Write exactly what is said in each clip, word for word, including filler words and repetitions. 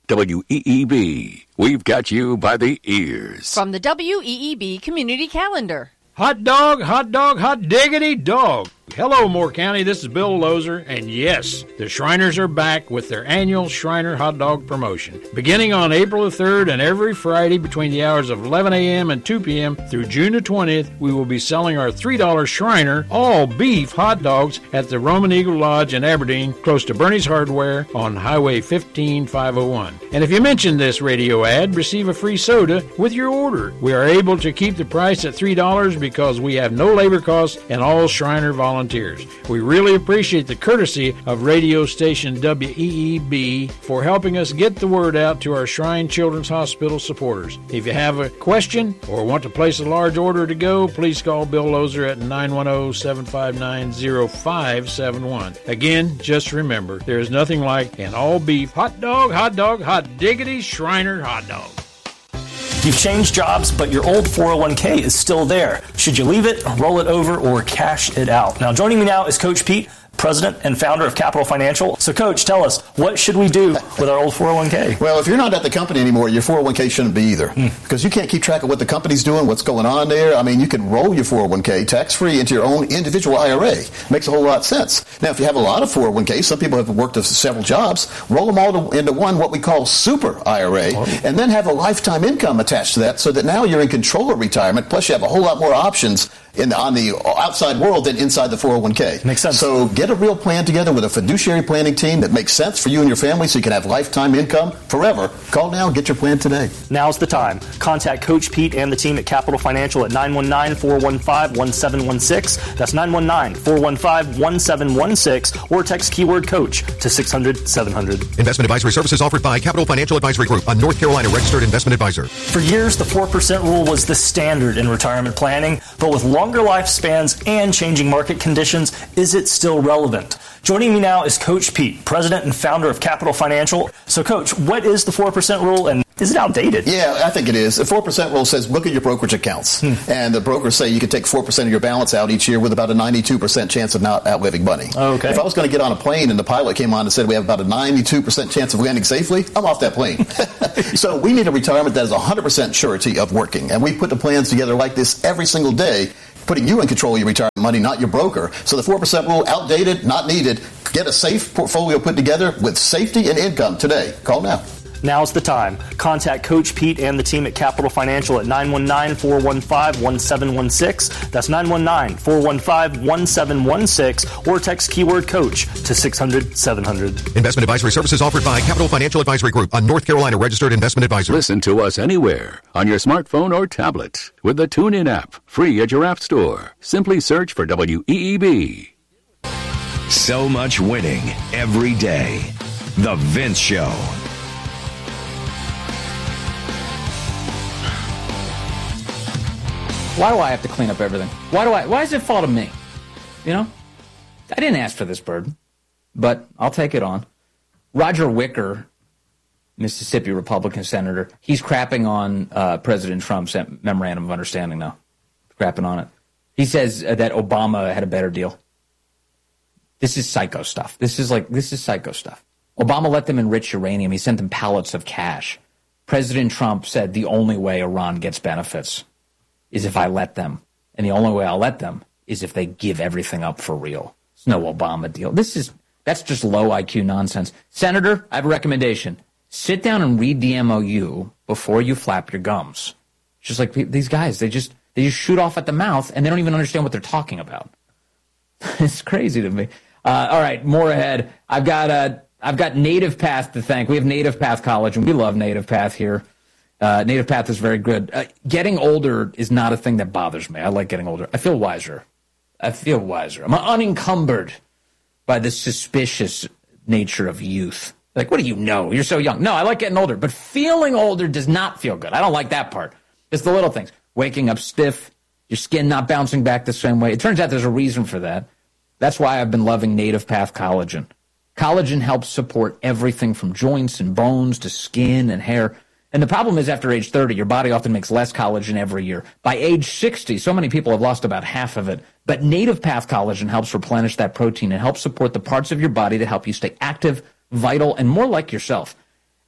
W E E B. We've got you by the ears. From the W E E B Community Calendar. Hot dog, hot dog, hot diggity dog. Hello, Moore County. This is Bill Lozer, and yes, the Shriners are back with their annual Shriner Hot Dog promotion. Beginning on April the third and every Friday between the hours of eleven a.m. and two p.m. through June the twentieth, we will be selling our three dollar Shriner all-beef hot dogs at the Roman Eagle Lodge in Aberdeen, close to Bernie's Hardware on Highway fifteen five oh one. And if you mention this radio ad, receive a free soda with your order. We are able to keep the price at three dollars because we have no labor costs and all Shriner volunteers. We really appreciate the courtesy of radio station W E E B for helping us get the word out to our Shrine Children's Hospital supporters. If you have a question or want to place a large order to go, please call Bill Lozer at nine one zero, seven five nine, zero five seven one. Again, just remember, there is nothing like an all-beef hot dog, hot dog, hot diggity Shriner hot dog. You've changed jobs, but your old four oh one k is still there. Should you leave it, roll it over, or cash it out? Now, joining me now is Coach Pete, president and founder of Capital Financial. So, Coach, tell us, what should we do with our old four oh one k? Well, if you're not at the company anymore, your four oh one k shouldn't be either. Mm. Because you can't keep track of what the company's doing, what's going on there. I mean, you can roll your four oh one k tax-free into your own individual I R A. Makes a whole lot of sense. Now, if you have a lot of four oh one k's, some people have worked several jobs, roll them all into one, what we call super I R A, oh. and then have a lifetime income attached to that so that now you're in control of retirement, plus you have a whole lot more options in the, on the outside world than inside the four oh one k. Makes sense. So get a real plan together with a fiduciary planning team that makes sense for you and your family so you can have lifetime income forever. Call now and get your plan today. Now's the time. Contact Coach Pete and the team at Capital Financial at nine one nine, four one five, one seven one six. That's nine one nine, four one five, one seven one six, or text keyword coach to six hundred, seven hundred. Investment advisory services offered by Capital Financial Advisory Group, a North Carolina registered investment advisor. For years, the four percent rule was the standard in retirement planning, but with longer lifespans and changing market conditions, is it still relevant? Joining me now is Coach Pete, president and founder of Capital Financial. So, Coach, what is the four percent rule, and is it outdated? Yeah, I think it is. The four percent rule says look at your brokerage accounts. Hmm. And the brokers say you can take four percent of your balance out each year with about a ninety-two percent chance of not outliving money. Okay. If I was going to get on a plane and the pilot came on and said we have about a ninety-two percent chance of landing safely, I'm off that plane. So we need a retirement that is one hundred percent surety of working. And we put the plans together like this every single day, putting you in control of your retirement money, not your broker. So the four percent rule, outdated, not needed. Get a safe portfolio put together with safety and income today. Call now. Now's the time. Contact Coach Pete and the team at Capital Financial at nine one nine, four one five, one seven one six. That's nine one nine, four one five, one seven one six, or text keyword coach to six hundred, seven hundred. Investment advisory services offered by Capital Financial Advisory Group, a North Carolina registered investment advisor. Listen to us anywhere on your smartphone or tablet with the TuneIn app, free at your app store. Simply search for W E E B. So much winning every day. The Vince Show. Why do I have to clean up everything? Why do I? Why does it fall to me? You know, I didn't ask for this burden, but I'll take it on. Roger Wicker, Mississippi Republican senator, he's crapping on uh, President Trump's memorandum of understanding now. Crapping on it. He says uh, that Obama had a better deal. This is psycho stuff. This is like, this is psycho stuff. Obama let them enrich uranium. He sent them pallets of cash. President Trump said the only way Iran gets benefits is if I let them. And the only way I'll let them is if they give everything up for real. It's no Obama deal. This is, that's just low I Q nonsense. Senator, I have a recommendation. Sit down and read the M O U before you flap your gums. It's just like these guys, they just, they just shoot off at the mouth and they don't even understand what they're talking about. It's crazy to me. Uh, all right, more ahead. I've got uh, I've got Native Path to thank. We have Native Path College, and we love Native Path here. Uh, Native Path is very good. Uh, getting older is not a thing that bothers me. I like getting older. I feel wiser. I feel wiser. I'm unencumbered by the suspicious nature of youth. Like, what do you know? You're so young. No, I like getting older, but feeling older does not feel good. I don't like that part. It's the little things. Waking up stiff, your skin not bouncing back the same way. It turns out there's a reason for that. That's why I've been loving Native Path Collagen. Collagen helps support everything from joints and bones to skin and hair. And the problem is after age thirty, your body often makes less collagen every year. By age sixty, so many people have lost about half of it. But Native Path Collagen helps replenish that protein and helps support the parts of your body that help you stay active, vital, and more like yourself.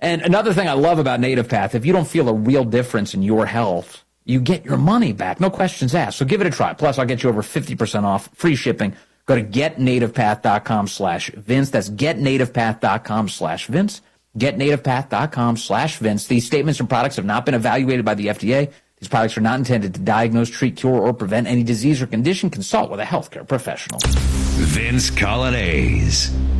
And another thing I love about NativePath, if you don't feel a real difference in your health, you get your money back. No questions asked. So give it a try. Plus, I'll get you over fifty percent off, free shipping. Go to getnativepath.com slash Vince. That's getnativepath.com slash Vince. Getnativepath.com slash Vince. These statements and products have not been evaluated by the F D A. These products are not intended to diagnose, treat, cure, or prevent any disease or condition. Consult with a healthcare professional. Vince Coglianese.